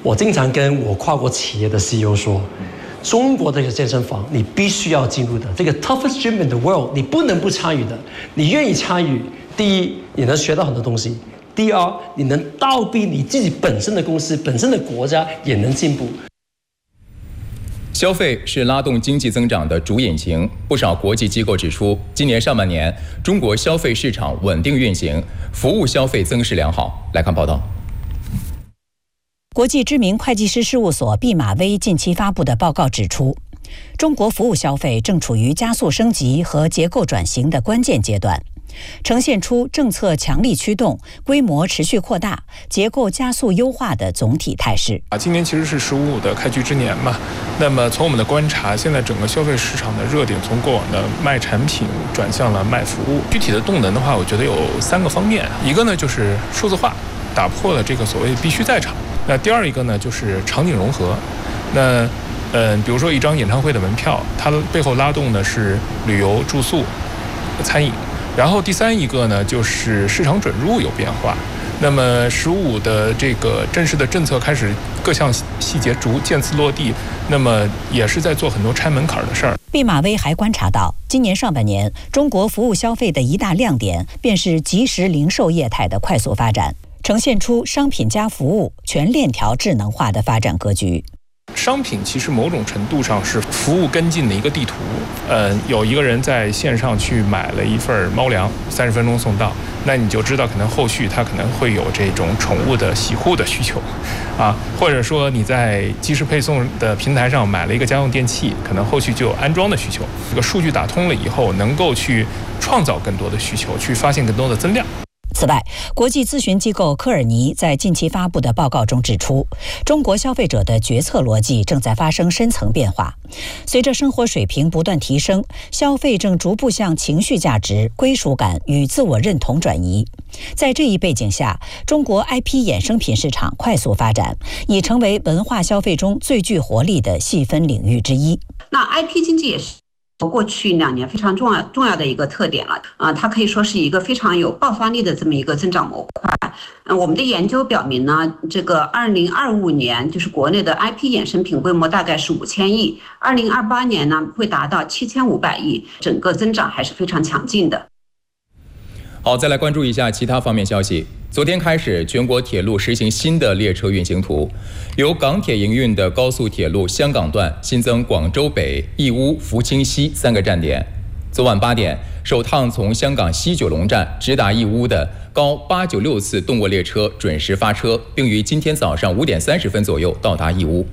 我经常跟我跨国企业的 CEO 说，中国这个健身房你必须要进入的，这个 toughest gym in the world 你不能不参与的。你愿意参与，第一，你能学到很多东西；第二，你能倒逼你自己本身的公司、本身的国家也能进步。 消费是拉动经济增长的主引擎。不少国际机构指出，今年上半年中国消费市场稳定运行，服务消费增势良好。来看报道。 国际知名会计师事务所毕马威近期发布的报告指出，中国服务消费正处于加速升级和结构转型的关键阶段，呈现出政策强力驱动、规模持续扩大、结构加速优化的总体态势。 今年其实是15的开局之年嘛，那么从我们的观察，现在整个消费市场的热点从过往的卖产品转向了卖服务。具体的动能的话，我觉得有3个方面，一个呢就是数字化，打破了这个所谓必须在场。那第二一个呢就是场景融合。那比如说一张演唱会的门票，它背后拉动的是旅游、住宿、餐饮。然后第三一个呢，就是市场准入有变化。那么15的这个正式的政策开始各项细节逐渐次落地，那么也是在做很多拆门槛的事儿。 毕马威还观察到，今年上半年中国服务消费的一大亮点便是即时零售业态的快速发展，呈现出商品加服务全链条智能化的发展格局。 商品其实某种程度上是服务跟进的一个地图。有一个人在线上去买了一份猫粮，30分钟送到，那你就知道可能后续他可能会有这种宠物的洗护的需求，或者说你在即时配送的平台上买了一个家用电器，可能后续就有安装的需求。这个数据打通了以后，能够去创造更多的需求，去发现更多的增量。 此外，国际咨询机构科尔尼在近期发布的报告中指出，中国消费者的决策逻辑正在发生深层变化。随着生活水平不断提升，消费正逐步向情绪价值、归属感与自我认同转移。在这一背景下，中国 IP 衍生品市场快速发展，已成为文化消费中最具活力的细分领域之一。 那 IP 经济也是过去2年非常重要的一个特点了它可以说是一个非常有爆发力的这么一个增长模块。我们的研究表明呢，这个2025年就是国内的 IP 衍生品规模大概是5000亿，2028年呢会达到7500亿，整个增长还是非常强劲的。 好，再来关注一下其他方面消息。昨天开始，全国铁路实行新的列车运行图，由港铁营运的高速铁路香港段新增广州北、义乌、福清西3个站点。昨晚8点，首趟从香港西九龙站直达义乌的高896次动卧列车准时发车，并于今天早上5点30分左右到达义乌。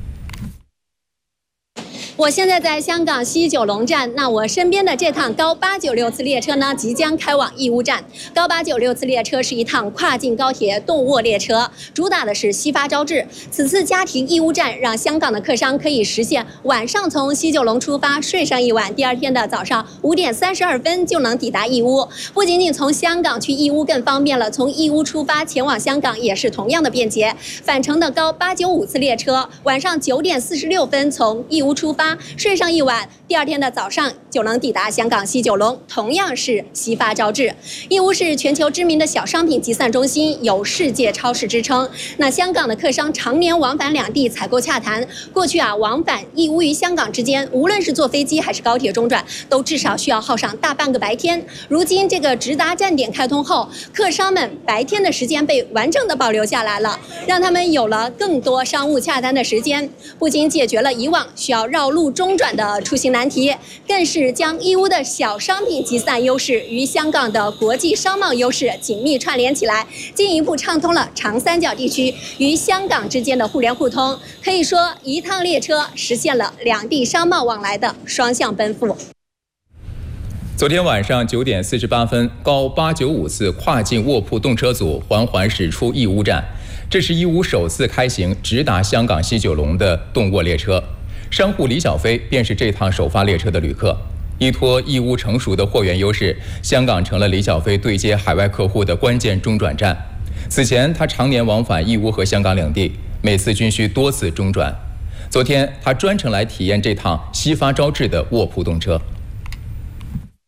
我现在在香港西九龙站，那我身边的这趟高896次列车呢，即将开往义乌站。高896次列车是一趟跨境高铁动卧列车，主打的是西发招致。此次家庭义乌站让香港的客商可以实现晚上从西九龙出发，睡上一晚，第2天的早上5点32分就能抵达义乌。不仅仅从香港去义乌更方便了，从义乌出发前往香港也是同样的便捷。返程的高895次列车晚上9点46分从义乌出发，睡上一晚，第2天的早上就能抵达香港西九龙，同样是西发招致。义乌是全球知名的小商品集散中心，有世界超市之称。那香港的客商常年往返两地采购洽谈，过去往返义乌与香港之间，无论是坐飞机还是高铁中转，都至少需要耗上大半个白天。如今这个直达站点开通后，客商们白天的时间被完整的保留下来了，让他们有了更多商务洽谈的时间，不仅解决了以往需要绕路中转的出行难题，更是将义乌的小商品集散优势与香港的国际商贸优势紧密串联起来，进一步畅通了长三角地区与香港之间的互联互通。可以说，一趟列车实现了两地商贸往来的双向奔赴。 昨天晚上9点48分，高895次跨境卧铺动车组缓缓驶出义乌站，这是义乌首次开行直达香港西九龙的动卧列车。商户李小飞便是这趟首发列车的旅客。依托义乌成熟的货源优势，香港成了李小飞对接海外客户的关键中转站。此前他常年往返义乌和香港两地，每次均需多次中转。昨天他专程来体验这趟西发招致的卧铺动车。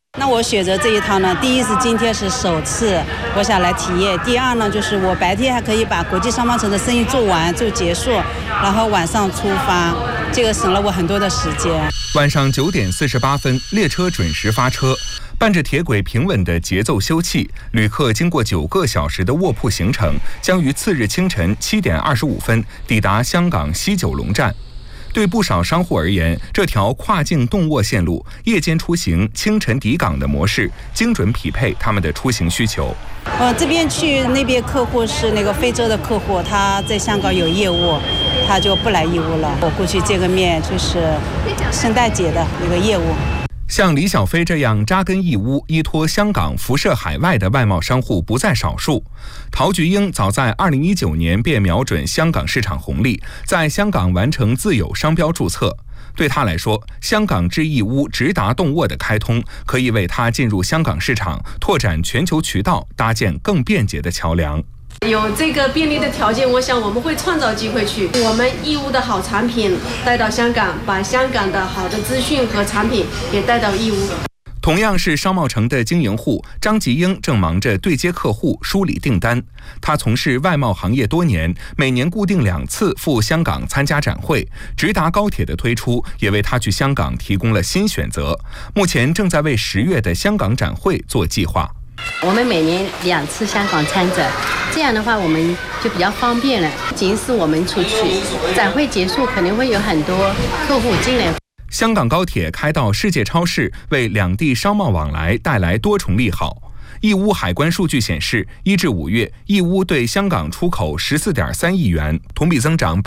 那我选择这一趟呢，第一是今天是首次我想来体验，第二呢就是我白天还可以把国际商贸城的生意做完做结束，然后晚上出发，这个省了我很多的时间。 晚上9点48分，列车准时发车，伴着铁轨平稳的节奏休憩，旅客经过9个小时的卧铺行程，将于次日清晨7点25分抵达香港西九龙站。对不少商户而言，这条跨境动卧线路夜间出行、清晨抵港的模式，精准匹配他们的出行需求。 这边去那边客户是那个非洲的客户，他在香港有业务，他就不来义乌了。我过去见个面，就是圣诞节的一个业务。 像李小飞这样扎根义乌、依托香港辐射海外的外贸商户不在少数。陶菊英早在2019年便瞄准香港市场红利，在香港完成自有商标注册。对他来说，香港至义乌直达动卧的开通，可以为他进入香港市场、拓展全球渠道搭建更便捷的桥梁。 有这个便利的条件，我想我们会创造机会去我们义乌的好产品带到香港，把香港的好的资讯和产品也带到义乌。 同样是商贸城的经营户张吉英正忙着对接客户、梳理订单。他从事外贸行业多年，每年固定2次赴香港参加展会。直达高铁的推出也为他去香港提供了新选择。目前正在为10月的香港展会做计划。 我们每年2次香港参展，这样的话我们就比较方便了。仅是我们出去，展会结束肯定会有很多客户进来。 香港高铁开到世界超市，为两地商贸往来带来多重利好。义乌海关数据显示，1至5月，义乌对香港出口14.3亿元，同比增长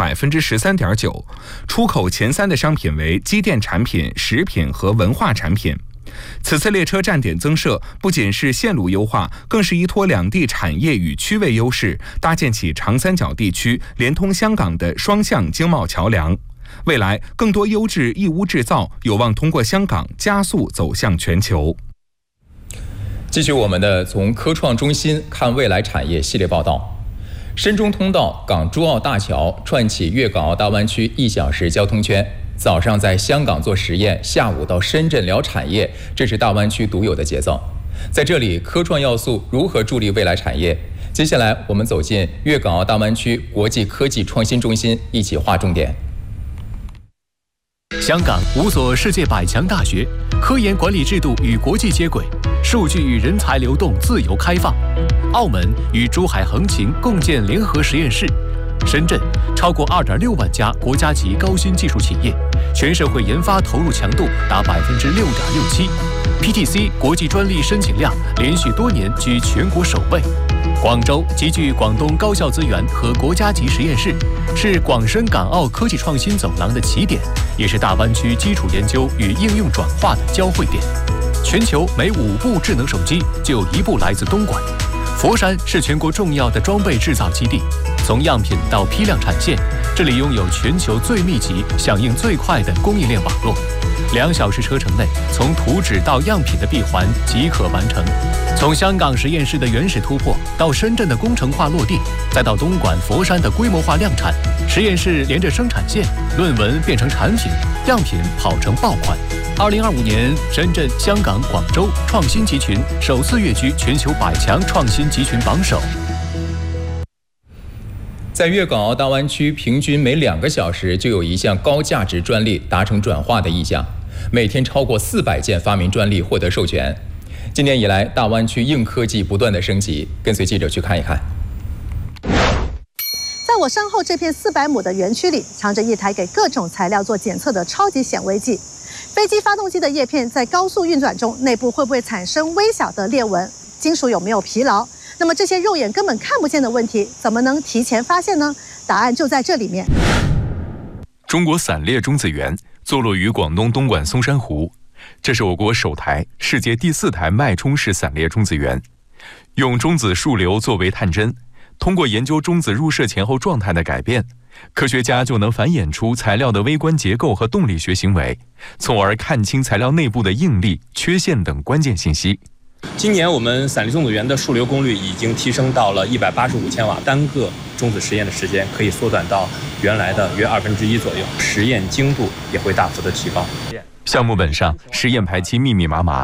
13.9%。出口前3的商品为机电产品、食品和文化产品。此次列车站点增设不仅是线路优化，更是依托两地产业与区位优势，搭建起长三角地区连通香港的双向经贸桥梁。未来更多优质义乌制造有望通过香港加速走向全球。 继续我们的从科创中心看未来产业系列报道。深中通道港珠澳大桥串起粤港澳大湾区1小时交通圈，早上在香港做实验，下午到深圳聊产业，这是大湾区独有的节奏。在这里，科创要素如何助力未来产业？接下来我们走进粤港澳大湾区国际科技创新中心，一起划重点。 香港5所世界100强大学，科研管理制度与国际接轨，数据与人才流动自由开放。澳门与珠海恒勤共建联合实验室。深圳超过2.6万家国家级高新技术企业，全社会研发投入强度达6.67%。PTC 国际专利申请量连续多年居全国首位。广州集聚广东高校资源和国家级实验室，是广深港澳科技创新走廊的起点，也是大湾区基础研究与应用转化的交汇点。全球每5部智能手机就有1部来自东莞。佛山是全国重要的装备制造基地，从样品到批量产线，这里拥有全球最密集、响应最快的供应链网络。2小时车程内，从图纸到样品的闭环即可完成。从香港实验室的原始突破，到深圳的工程化落地，再到东莞、佛山的规模化量产，实验室连着生产线，论文变成产品，样品跑成爆款。2025年，深圳、香港、广州创新集群首次跃居全球100强创新集群榜首。 在粤港澳大湾区，平均每2个小时就有一项高价值专利达成转化的意向，每天超过400件发明专利获得授权。今年以来，大湾区硬科技不断的升级，跟随记者去看一看。 在我身后这片400亩的园区里，藏着一台给各种材料做检测的超级显微计。飞机发动机的叶片在高速运转中，内部会不会产生微小的裂纹？金属有没有疲劳？那么这些肉眼根本看不见的问题，怎么能提前发现呢？答案就在这里面。 中国散裂中子源坐落于广东东莞松山湖，这是我国首台、世界第4台脉冲式散裂中子源。用中子数流作为探针，通过研究中子入射前后状态的改变，科学家就能繁衍出材料的微观结构和动力学行为，从而看清材料内部的应力、缺陷等关键信息。 今年我们散裂中子源的数流功率已经提升到了185千瓦，单个中子实验的时间可以缩短到原来的约1/2左右，实验精度也会大幅的提高。 项目本上实验排期密密麻麻，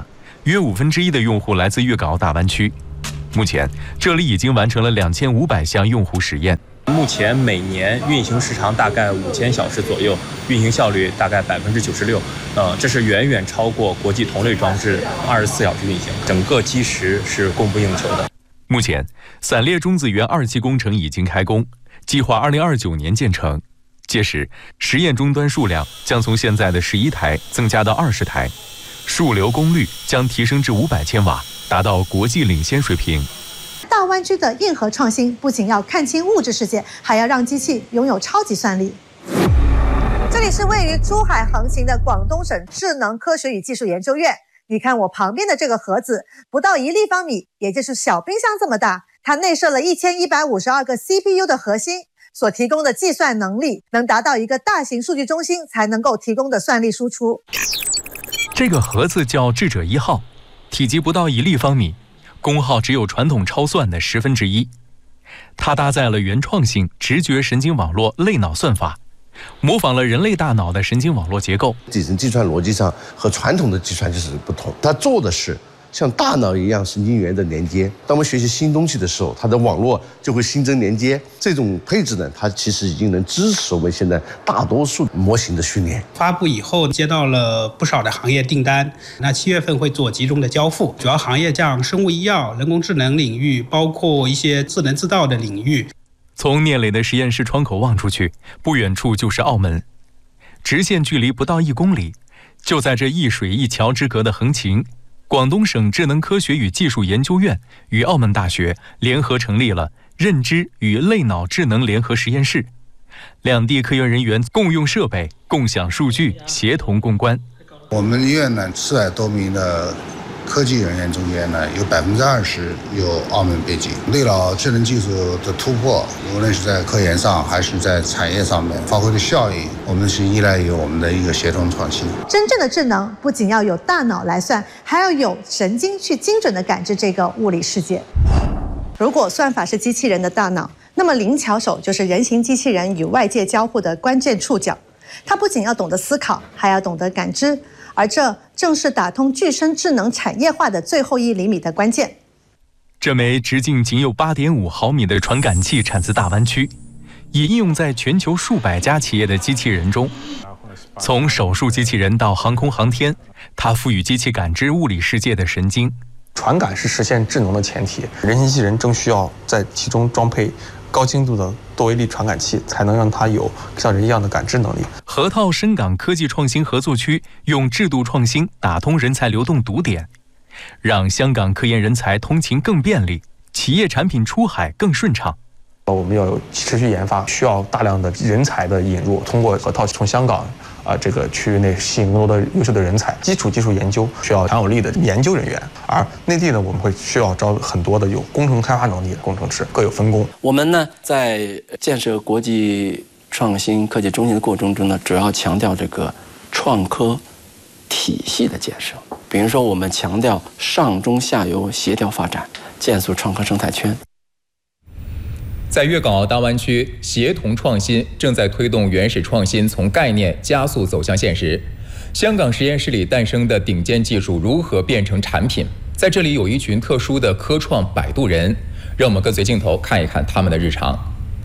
约1/5的用户来自粤港澳大湾区。目前，这里已经完成了2500项用户实验。 目前每年运行时长大概5000小时左右，运行效率大概96%，这是远远超过国际同类装置24小时运行，整个基石是供不应求的。 目前，散裂中子源2期工程已经开工，计划2029年建成。届时，实验终端数量将从现在的11台增加到20台，数流功率将提升至500千瓦，达到国际领先水平。 大湾区的硬核创新不仅要看清物质世界，还要让机器拥有超级算力。这里是位于珠海横琴的广东省智能科学与技术研究院。你看我旁边的这个盒子，不到1立方米，也就是小冰箱这么大，它内设了1152个 CPU 的核心，所提供的计算能力能达到一个大型数据中心才能够提供的算力输出。 这个盒子叫智者1号，体积不到1立方米，功耗只有传统超算的1/10。它搭载了原创性直觉神经网络类脑算法，模仿了人类大脑的神经网络结构。 底层计算逻辑上和传统的计算就是不同，它做的是像大脑一样神经元的连接。当我们学习新东西的时候，它的网络就会新增连接。这种配置呢，它其实已经能支持我们现在大多数模型的训练。 发布以后接到了不少的行业订单，那7月份会做集中的交付，主要行业像生物医药、人工智能领域，包括一些智能制造的领域。 从聂磊的实验室窗口望出去，不远处就是澳门，直线距离不到1公里。就在这一水一桥之隔的横琴，广东省智能科学与技术研究院与澳门大学联合成立了认知与类脑智能联合实验室，两地科研人员共用设备、共享数据、协同攻关。 我们医院呢，400多名的科技人员中间呢，有20%有澳门背景。类脑智能技术的突破，无论是在科研上还是在产业上面发挥的效益，我们是依赖于我们的一个协同创新。 真正的智能不仅要有大脑来算，还要有神经去精准地感知这个物理世界。如果算法是机器人的大脑，那么灵巧手就是人形机器人与外界交互的关键触角。它不仅要懂得思考，还要懂得感知。而这正是打通具身智能产业化的最后1厘米的关键。 这枚直径仅有8.5毫米的传感器产自大湾区，已应用在全球数百家企业的机器人中。从手术机器人到航空航天，它赋予机器感知物理世界的神经。 传感是实现智能的前提，人形机器人正需要在其中装配高精度的多维力传感器，才能让它有像人一样的感知能力。 河套深港科技创新合作区用制度创新打通人才流动堵点，让香港科研人才通勤更便利，企业产品出海更顺畅。 我们要有持续研发，需要大量的人才的引入，通过河套从香港这个区域内吸引更多的优秀的人才。基础技术研究需要强有力的研究人员，而内地呢，我们会需要招很多的有工程开发能力的工程师，各有分工。 我们呢，在建设国际创新科技中心的过程中呢，主要强调这个创科体系的建设。比如说，我们强调上中下游协调发展，建塑创科生态圈。 在粤港澳大湾区，协同创新正在推动原始创新从概念加速走向现实。香港实验室里诞生的顶尖技术如何变成产品？在这里有一群特殊的科创摆渡人，让我们跟随镜头看一看他们的日常。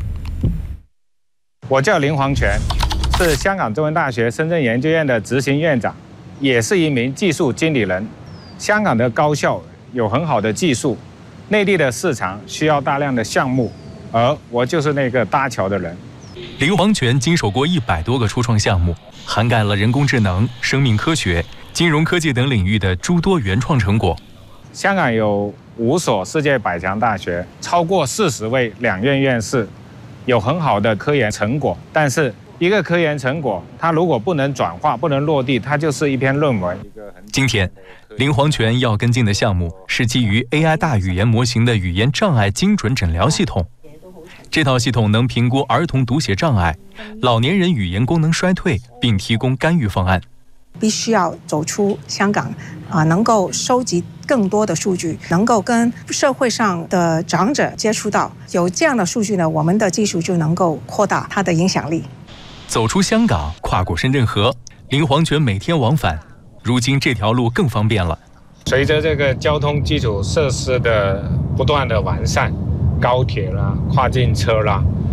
我叫林煌全，是香港中文大学深圳研究院的执行院长，也是一名技术经理人。香港的高校有很好的技术，内地的市场需要大量的项目，而我就是那个搭桥的人。 林煌全经手过100多个初创项目，涵盖了人工智能、生命科学、金融科技等领域的诸多原创成果。 香港有5所世界100强大学，超过40位两院院士，有很好的科研成果。但是一个科研成果，它如果不能转化、不能落地，它就是一篇论文。 今天，林煌全要跟进的项目是基于 AI 大语言模型的语言障碍精准诊疗系统。这套系统能评估儿童读写障碍、老年人语言功能衰退，并提供干预方案。 必须要走出香港，能够收集更多的数据，能够跟社会上的长者接触到。有这样的数据呢，我们的技术就能够扩大它的影响力。 走出香港，跨过深圳河，林煌全每天往返。如今这条路更方便了， 随着这个交通基础设施的不断的完善，高铁啦、跨境车啦，